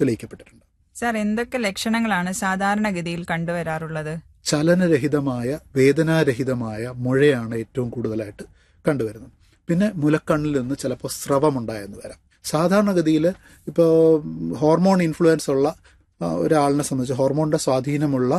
തെളിയിക്കപ്പെട്ടിട്ടുണ്ട്. Sir, എന്തൊക്കെ ലക്ഷണങ്ങളാണ് സാധാരണഗതിയിൽ കണ്ടുവരാറുള്ളത്? ചലനരഹിതമായ വേദനാരഹിതമായ മുഴയാണ് ഏറ്റവും കൂടുതലായിട്ട് കണ്ടുവരുന്നത്. പിന്നെ മുലക്കണ്ണിൽ നിന്ന് ചിലപ്പോൾ സ്രവമുണ്ടായെന്ന് വരാം. സാധാരണഗതിയിൽ ഇപ്പോൾ ഹോർമോൺ ഇൻഫ്ലുവൻസ് ഉള്ള ഒരാളിനെ സംബന്ധിച്ച്, ഹോർമോണിൻ്റെ സ്വാധീനമുള്ള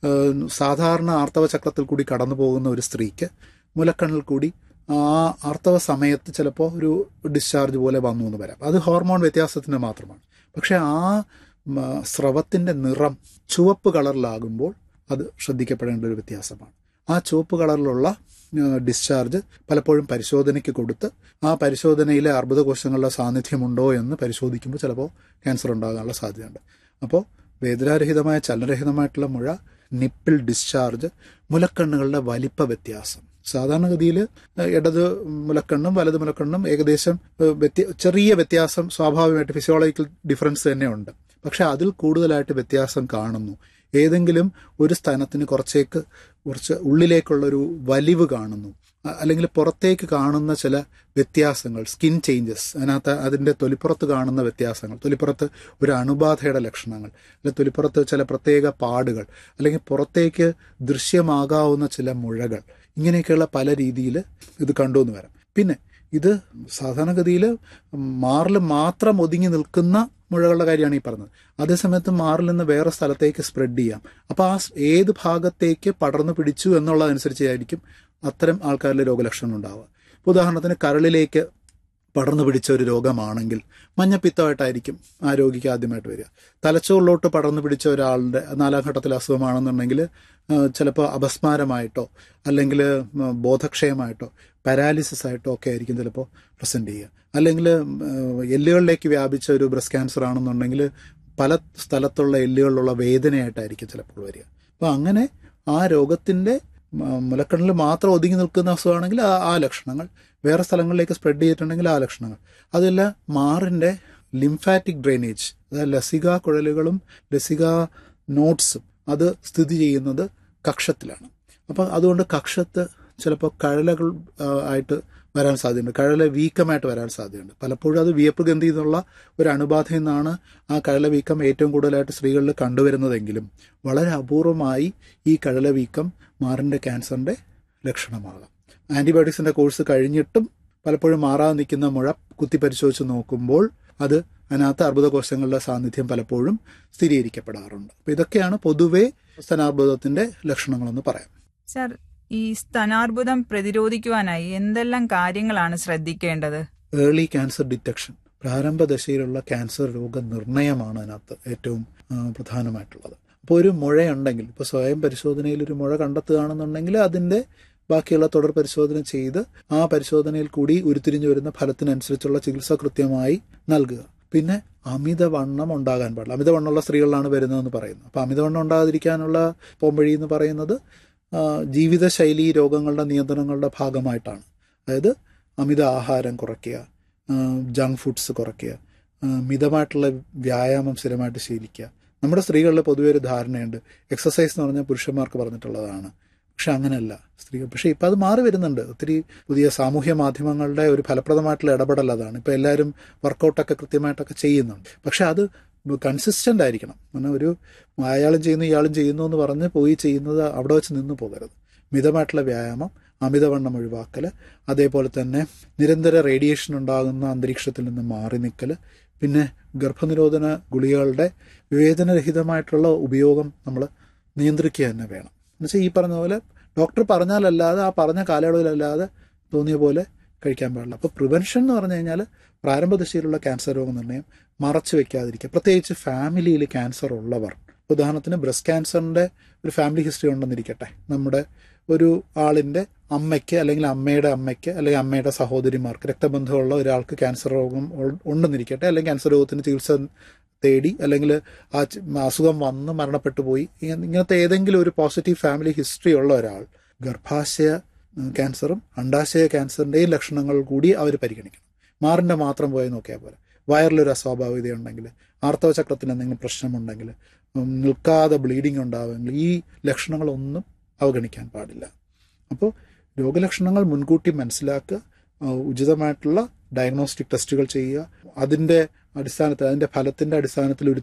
സാധാരണ ആർത്തവ ചക്രത്തിൽ കൂടി കടന്നു പോകുന്ന ഒരു സ്ത്രീക്ക് മുലക്കണ്ണിൽ കൂടി ആ ആർത്തവ സമയത്ത് ചിലപ്പോൾ ഒരു ഡിസ്ചാർജ് പോലെ വന്നു എന്ന് വരാം. അത് ഹോർമോൺ വ്യത്യാസത്തിന് മാത്രമാണ്. പക്ഷേ ആ സ്രവത്തിൻ്റെ നിറം ചുവപ്പ് കളറിലാകുമ്പോൾ അത് ശ്രദ്ധിക്കപ്പെടേണ്ട ഒരു വ്യത്യാസമാണ്. ആ ചുവപ്പ് കളറിലുള്ള ഡിസ്ചാർജ് പലപ്പോഴും പരിശോധനയ്ക്ക് കൊടുത്ത് ആ പരിശോധനയിലെ അർബുദകോശങ്ങളുടെ സാന്നിധ്യമുണ്ടോ എന്ന് പരിശോധിക്കുമ്പോൾ ചിലപ്പോൾ ക്യാൻസർ ഉണ്ടാകാനുള്ള സാധ്യതയുണ്ട്. അപ്പോൾ വേദനാരഹിതമായ ചലനരഹിതമായിട്ടുള്ള മുഴ, നിപ്പിൾ ഡിസ്ചാർജ്, മുലക്കണ്ണുകളുടെ വലിപ്പ വ്യത്യാസം. സാധാരണഗതിയിൽ ഇടത് മുലക്കണ്ണും വലത് മുലക്കണ്ണും ഏകദേശം ചെറിയ വ്യത്യാസം സ്വാഭാവികമായിട്ട് ഫിസിയോളജിക്കൽ ഡിഫറൻസ് തന്നെയുണ്ട്. പക്ഷെ അതിൽ കൂടുതലായിട്ട് വ്യത്യാസം കാണുന്നു. ഏതെങ്കിലും ഒരു സ്ഥാനത്തിന് കുറച്ച് ഉള്ളിലേക്കുള്ളൊരു വലിവ് കാണുന്നു, അല്ലെങ്കിൽ പുറത്തേക്ക് കാണുന്ന ചില വ്യത്യാസങ്ങൾ, സ്കിൻ ചേഞ്ചസ്, അതിൻ്റെ തൊലിപ്പുറത്ത് കാണുന്ന വ്യത്യാസങ്ങൾ, തൊലിപ്പുറത്ത് ഒരു അണുബാധയുടെ ലക്ഷണങ്ങൾ, അല്ലെങ്കിൽ തൊലിപ്പുറത്ത് ചില പ്രത്യേക പാടുകൾ, അല്ലെങ്കിൽ പുറത്തേക്ക് ദൃശ്യമാകാവുന്ന ചില മുഴകൾ, ഇങ്ങനെയൊക്കെയുള്ള പല രീതിയിൽ ഇത് കണ്ടുവന്ന് വരാം. പിന്നെ ഇത് സാധാരണഗതിയിൽ മാറിൽ മാത്രം ഒതുങ്ങി നിൽക്കുന്ന മുഴകളുടെ കാര്യമാണ് ഈ പറഞ്ഞത്. അതേസമയത്ത് മാറിൽ നിന്ന് വേറെ സ്ഥലത്തേക്ക് സ്പ്രെഡ് ചെയ്യാം. അപ്പോൾ ആ ഏത് ഭാഗത്തേക്ക് പടർന്നു പിടിച്ചു എന്നുള്ളതനുസരിച്ചായിരിക്കും അത്തരം ആൾക്കാരിലെ രോഗലക്ഷണം ഉണ്ടാവുക. ഉദാഹരണത്തിന് കരളിലേക്ക് പടർന്നു പിടിച്ച ഒരു രോഗമാണെങ്കിൽ മഞ്ഞപ്പിത്തമായിട്ടായിരിക്കും ആ രോഗിക്ക് ആദ്യമായിട്ട് വരിക. തലച്ചോറിലോട്ട് പടർന്നു പിടിച്ച ഒരാളുടെ 4ാം ഘട്ടത്തിലെ അസുഖമാണെന്നുണ്ടെങ്കിൽ ചിലപ്പോൾ അപസ്മാരമായിട്ടോ അല്ലെങ്കിൽ ബോധക്ഷയമായിട്ടോ പാരാലിസിസ് ആയിട്ടോ ഒക്കെ ആയിരിക്കും ചിലപ്പോൾ പ്രസൻറ്റ് ചെയ്യുക. അല്ലെങ്കിൽ എല്ലുകളിലേക്ക് വ്യാപിച്ച ഒരു ബ്രസ്റ്റ് ക്യാൻസർ ആണെന്നുണ്ടെങ്കിൽ പല സ്ഥലത്തുള്ള എല്ലുകളിലുള്ള വേദനയായിട്ടായിരിക്കും ചിലപ്പോൾ വരിക. അപ്പോൾ അങ്ങനെ ആ രോഗത്തിൻ്റെ മുലക്കണ്ണിൽ മാത്രം ഒതുങ്ങി നിൽക്കുന്ന അസുഖമാണെങ്കിൽ ആ ലക്ഷണങ്ങൾ, വേറെ സ്ഥലങ്ങളിലേക്ക് സ്പ്രെഡ് ചെയ്തിട്ടുണ്ടെങ്കിൽ ആ ലക്ഷണങ്ങൾ. അതല്ല മാറിൻ്റെ ലിംഫാറ്റിക് ഡ്രെയിനേജ്, അതായത് ലസിക കുഴലുകളും ലസിക നോട്ട്സും അത് സ്ഥിതി ചെയ്യുന്നത് കക്ഷത്തിലാണ്. അപ്പം അതുകൊണ്ട് കക്ഷത്ത് ചിലപ്പോൾ കഴലകൾ ആയിട്ട് വരാൻ സാധ്യതയുണ്ട്, കഴല വീക്കമായിട്ട് വരാൻ സാധ്യതയുണ്ട്. പലപ്പോഴും അത് വിയപ്പ് ഗന്ധി എന്നുള്ള ഒരു അണുബാധയിൽ നിന്നാണ് ആ കഴല വീക്കം ഏറ്റവും കൂടുതലായിട്ട് സ്ത്രീകളിൽ കണ്ടുവരുന്നതെങ്കിലും വളരെ അപൂർവമായി ഈ കഴല വീക്കം മാറിൻ്റെ ക്യാൻസറിൻ്റെ ലക്ഷണമാകാം. ആൻറ്റിബയോട്ടിക്സിൻ്റെ കോഴ്സ് കഴിഞ്ഞിട്ടും പലപ്പോഴും മാറാതെ നിൽക്കുന്ന മുഴ കുത്തി പരിശോധിച്ച് നോക്കുമ്പോൾ അതിനകത്ത് അർബുദകോശങ്ങളുടെ സാന്നിധ്യം പലപ്പോഴും സ്ഥിരീകരിക്കപ്പെടാറുണ്ട്. അപ്പോൾ ഇതൊക്കെയാണ് പൊതുവെ സ്തനാർബുദത്തിൻ്റെ ലക്ഷണങ്ങളെന്ന് പറയാം. സർ, ഈ സ്തനാർബുദം പ്രതിരോധിക്കുവാനായി എന്തെല്ലാം കാര്യങ്ങളാണ് ശ്രദ്ധിക്കേണ്ടത്? ഏർലി ക്യാൻസർ ഡിറ്റക്ഷൻ, പ്രാരംഭ ദശയിലുള്ള ക്യാൻസർ രോഗനിർണയമാണ് അതിനകത്ത് ഏറ്റവും പ്രധാനമായിട്ടുള്ളത്. അപ്പോൾ ഒരു മുഴയുണ്ടെങ്കിൽ, ഇപ്പോൾ സ്വയം പരിശോധനയിൽ ഒരു മുഴ കണ്ടെത്തുകയാണെന്നുണ്ടെങ്കിൽ അതിൻ്റെ ബാക്കിയുള്ള തുടർ പരിശോധന ചെയ്ത് ആ പരിശോധനയിൽ കൂടി ഉരുത്തിരിഞ്ഞു വരുന്ന ഫലത്തിനനുസരിച്ചുള്ള ചികിത്സ കൃത്യമായി നൽകുക. പിന്നെ അമിതവണ്ണം ഉണ്ടാകാൻ പാടില്ല. അമിതവണ്ണമുള്ള സ്ത്രീകളിലാണ് വരുന്നതെന്ന് പറയുന്നത്. അപ്പോൾ അമിതവണ്ണം ഉണ്ടാകാതിരിക്കാനുള്ള പോംവഴി എന്ന് പറയുന്നത് ജീവിതശൈലി രോഗങ്ങളുടെ നിയന്ത്രണങ്ങളുടെ ഭാഗമായിട്ടാണ്. അതായത് അമിത ആഹാരം കുറയ്ക്കുക, ജങ്ക് ഫുഡ്സ് കുറയ്ക്കുക, മിതമായിട്ടുള്ള വ്യായാമം സ്ഥിരമായിട്ട് ശീലിക്കുക. നമ്മുടെ സ്ത്രീകളിൽ പൊതുവെ ഒരു ധാരണയുണ്ട്, എക്സസൈസ് എന്ന് പറഞ്ഞാൽ പുരുഷന്മാർക്ക് പറഞ്ഞിട്ടുള്ളതാണ്. പക്ഷെ അങ്ങനെയല്ല സ്ത്രീകൾ. പക്ഷേ ഇപ്പം അത് മാറി വരുന്നുണ്ട്. ഒത്തിരി പുതിയ സാമൂഹ്യ മാധ്യമങ്ങളുടെ ഒരു ഫലപ്രദമായിട്ടുള്ള ഇടപെടൽ അതാണ്. ഇപ്പോൾ എല്ലാവരും വർക്കൗട്ടൊക്കെ കൃത്യമായിട്ടൊക്കെ ചെയ്യുന്നുണ്ട്. പക്ഷെ അത് കൺസിസ്റ്റൻ്റ് ആയിരിക്കണം. കാരണം ഒരു അയാളും ചെയ്യുന്നു ഇയാളും ചെയ്യുന്നു എന്ന് പറഞ്ഞ് പോയി ചെയ്യുന്നത് അവിടെ വെച്ച് നിന്ന് പോകരുത്. മിതമായിട്ടുള്ള വ്യായാമം, അമിതവണ്ണം ഒഴിവാക്കൽ, അതേപോലെ തന്നെ നിരന്തര റേഡിയേഷൻ ഉണ്ടാകുന്ന അന്തരീക്ഷത്തിൽ നിന്ന് മാറി നിൽക്കൽ, പിന്നെ ഗർഭനിരോധന ഗുളികകളുടെ വിവേചനരഹിതമായിട്ടുള്ള ഉപയോഗം നമ്മൾ നിയന്ത്രിക്കുക തന്നെ വേണം. എന്നുവെച്ചാൽ ഈ പറഞ്ഞ പോലെ ഡോക്ടർ പറഞ്ഞാലല്ലാതെ ആ പറഞ്ഞ കാലയളവിലല്ലാതെ തോന്നിയ പോലെ കഴിക്കാൻ പാടില്ല. അപ്പോൾ പ്രിവെൻഷൻ എന്ന് പറഞ്ഞു കഴിഞ്ഞാൽ പ്രാരംഭദശയിലുള്ള ക്യാൻസർ രോഗനിർണയം മറച്ചു വെക്കാതിരിക്കുക. പ്രത്യേകിച്ച് ഫാമിലിയിൽ ക്യാൻസർ ഉള്ളവർ, ഉദാഹരണത്തിന് ബ്രസ്റ്റ് ക്യാൻസറിൻ്റെ ഒരു ഫാമിലി ഹിസ്റ്ററി ഉണ്ടെന്നിരിക്കട്ടെ, നമ്മുടെ ഒരു ആളിൻ്റെ അമ്മയ്ക്ക് അല്ലെങ്കിൽ അമ്മയുടെ അമ്മയ്ക്ക് അല്ലെങ്കിൽ അമ്മയുടെ സഹോദരിമാർക്ക് രക്തബന്ധമുള്ള ഒരാൾക്ക് ക്യാൻസർ രോഗം ഉണ്ടെന്നിരിക്കട്ടെ, അല്ലെങ്കിൽ ക്യാൻസർ രോഗത്തിന് ചികിത്സ തേടി അല്ലെങ്കിൽ ആ അസുഖം വന്ന് മരണപ്പെട്ടു പോയി, ഇങ്ങനത്തെ ഏതെങ്കിലും ഒരു പോസിറ്റീവ് ഫാമിലി ഹിസ്റ്ററി ഉള്ള ഒരാൾ ഗർഭാശയ ക്യാൻസറും അണ്ഡാശയ ക്യാൻസറിൻ്റെയും ലക്ഷണങ്ങൾ കൂടി അവർ പരിഗണിക്കണം. മാറിൻ്റെ മാത്രം പോയി നോക്കിയാൽ പോലെ. വയറിലൊരു അസ്വാഭാവികതയുണ്ടെങ്കിൽ, ആർത്തവ ചക്രത്തിന് എന്തെങ്കിലും പ്രശ്നമുണ്ടെങ്കിൽ, നിൽക്കാതെ ബ്ലീഡിങ് ഉണ്ടാവുമെങ്കിൽ ഈ ലക്ഷണങ്ങളൊന്നും അവഗണിക്കാൻ പാടില്ല. അപ്പോൾ രോഗലക്ഷണങ്ങൾ മുൻകൂട്ടി മനസ്സിലാക്കുക, ഉചിതമായിട്ടുള്ള ഡയഗ്നോസ്റ്റിക് ടെസ്റ്റുകൾ ചെയ്യുക, അതിൻ്റെ അടിസ്ഥാനത്തിൽ അതിൻ്റെ ഫലത്തിൻ്റെ അടിസ്ഥാനത്തിൽ ഒരു